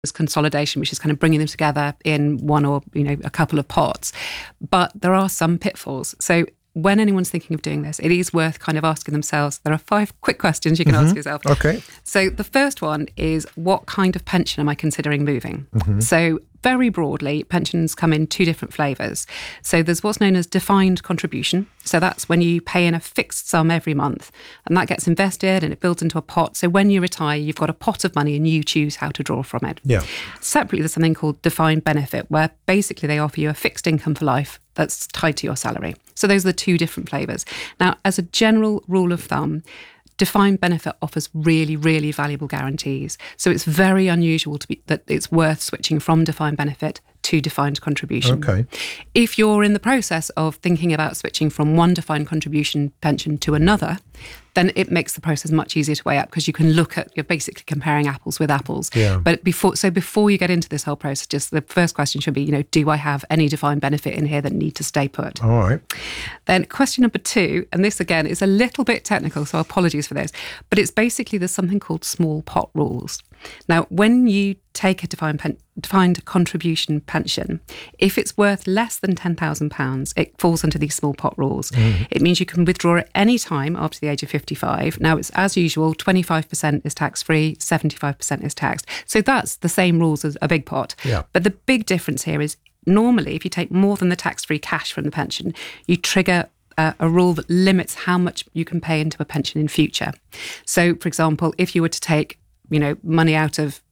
consolidation, which is kind of bringing them together in one or a couple of pots. But there are some pitfalls. So when anyone's thinking of doing this, it is worth kind of asking themselves. There are 5 quick questions you can ask yourself. Okay. So the first one is, what kind of pension am I considering moving? So very broadly, pensions come in 2 different flavours. So there's what's known as defined contribution. So that's when you pay in a fixed sum every month, and that gets invested and it builds into a pot. So when you retire, you've got a pot of money and you choose how to draw from it. Yeah. Separately, there's something called defined benefit, where basically they offer you a fixed income for life that's tied to your salary. So those are the 2 different flavours. Now, as a general rule of thumb, defined benefit offers really, really valuable guarantees. So it's very unusual that it's worth switching from defined benefit to defined contribution. Okay. If you're in the process of thinking about switching from one defined contribution pension to another, then it makes the process much easier to weigh up, because you're basically comparing apples with apples. Yeah. But before you get into this whole process, just the first question should be, do I have any defined benefit in here that need to stay put? All right. Then question number 2, and this again is a little bit technical, so apologies for this, but it's basically there's something called small pot rules. Now, when you take a defined contribution pension, if it's worth less than £10,000, it falls under these small pot rules. It means you can withdraw at any time after the age of 55. Now, it's as usual, 25% is tax-free, 75% is taxed. So that's the same rules as a big pot. Yeah. But the big difference here is, normally, if you take more than the tax-free cash from the pension, you trigger a rule that limits how much you can pay into a pension in future. So, for example, if you were to take money out of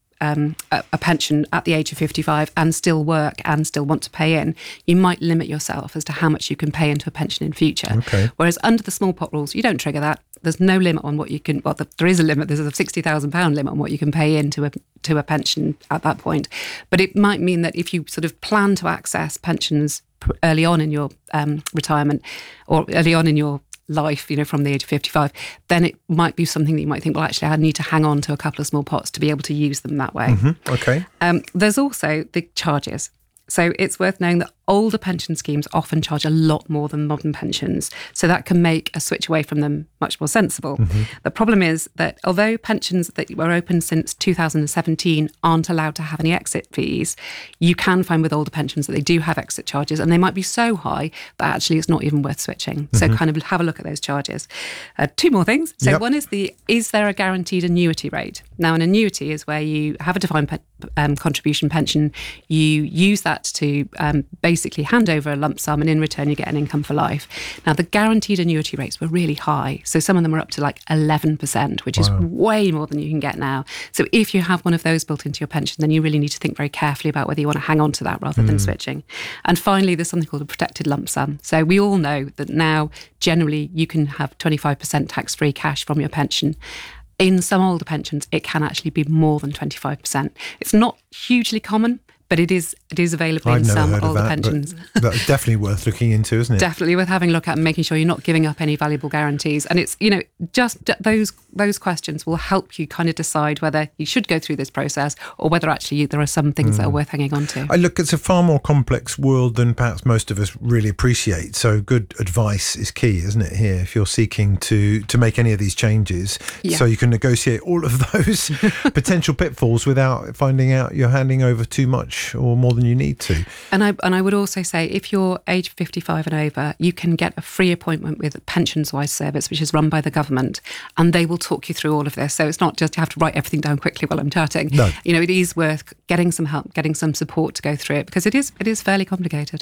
a pension at the age of 55 and still work and still want to pay in, you might limit yourself as to how much you can pay into a pension in future. Okay. Whereas under the small pot rules, you don't trigger that. There's no limit on what you can. Well, there is a limit. There's a £60,000 limit on what you can pay into a pension at that point. But it might mean that if you sort of plan to access pensions early on in your retirement, or early on in your life, from the age of 55, then it might be something that you might think, well, actually, I need to hang on to a couple of small pots to be able to use them that way. Okay. There's also the charges. So it's worth knowing that older pension schemes often charge a lot more than modern pensions. So that can make a switch away from them much more sensible. The problem is that although pensions that were open since 2017 aren't allowed to have any exit fees, you can find with older pensions that they do have exit charges, and they might be so high that actually it's not even worth switching. So kind of have a look at those charges. 2 more things. So one is there a guaranteed annuity rate? Now, an annuity is where you have a defined contribution pension, you use that to basically hand over a lump sum, and in return you get an income for life. Now, the guaranteed annuity rates were really high, so some of them were up to like 11%, which is way more than you can get now. So if you have one of those built into your pension, then you really need to think very carefully about whether you want to hang on to that rather than switching. And finally, there's something called a protected lump sum. So we all know that now generally you can have 25% tax-free cash from your pension. In some older pensions, it can actually be more than 25%. It's not hugely common, but it is available in some older pensions. That's definitely worth looking into, isn't it? Definitely worth having a look at and making sure you're not giving up any valuable guarantees. And it's, just those questions will help you kind of decide whether you should go through this process or whether actually there are some things that are worth hanging on to. It's a far more complex world than perhaps most of us really appreciate. So good advice is key, isn't it, here, if you're seeking to make any of these changes, so you can negotiate all of those potential pitfalls without finding out you're handing over too much or more than you need to. And I would also say, if you're age 55 and over, you can get a free appointment with PensionsWise service, which is run by the government, and they will talk you through all of this. So it's not just you have to write everything down quickly while I'm chatting. No. It is worth getting some help, getting some support to go through it, because it is fairly complicated.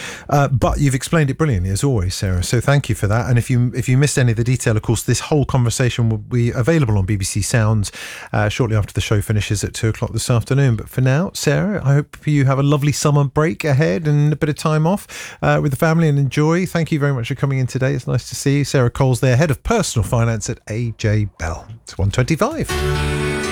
But you've explained it brilliantly, as always, Sarah. So thank you for that. And if you missed any of the detail, of course, this whole conversation will be available on BBC Sounds shortly after the show finishes at 2:00 this afternoon. But for now, Sarah, I hope you have a lovely summer break ahead and a bit of time off with the family and enjoy. Thank you very much for coming in today. It's nice to see you. Sarah Coles there, Head of Personal Finance at AJ Bell. It's 1:25.